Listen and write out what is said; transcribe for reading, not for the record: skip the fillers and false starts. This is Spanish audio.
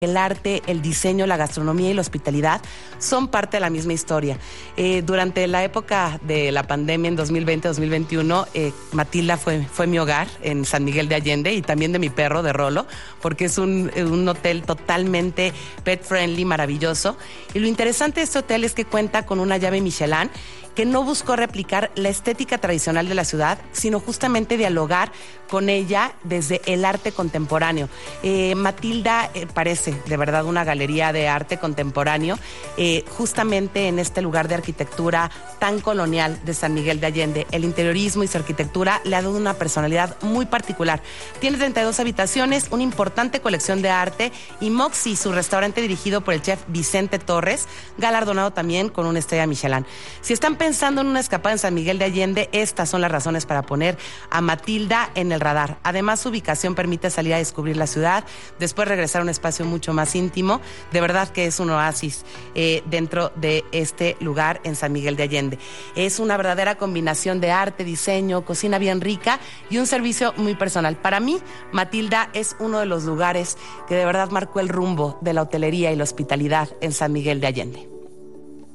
El arte, el diseño, la gastronomía y la hospitalidad son parte de la misma historia. Durante la época de la pandemia en 2020-2021, Matilda fue mi hogar en San Miguel de Allende y también de mi perro, de Rolo, porque es un hotel totalmente pet friendly, maravilloso. Y lo interesante de este hotel es que cuenta con una llave Michelin que no buscó replicar la estética tradicional de la ciudad, sino justamente dialogar con ella desde el arte contemporáneo. Matilda parece de verdad una galería de arte contemporáneo, justamente en este lugar de arquitectura tan colonial de San Miguel de Allende. El interiorismo y su arquitectura le ha dado una personalidad muy particular. Tiene 32 habitaciones, una importante colección de arte y Moxie, su restaurante dirigido por el chef Vicente Torres, galardonado también con una estrella Michelin. Si están pensando en una escapada en San Miguel de Allende, estas son las razones para poner a Matilda en el radar. Además, su ubicación permite salir a descubrir la ciudad, después regresar a un espacio mucho más íntimo. De verdad que es un oasis dentro de este lugar en San Miguel de Allende. Es una verdadera combinación de arte, diseño, cocina bien rica y un servicio muy personal. Para mí, Matilda es uno de los lugares que de verdad marcó el rumbo de la hotelería y la hospitalidad en San Miguel de Allende.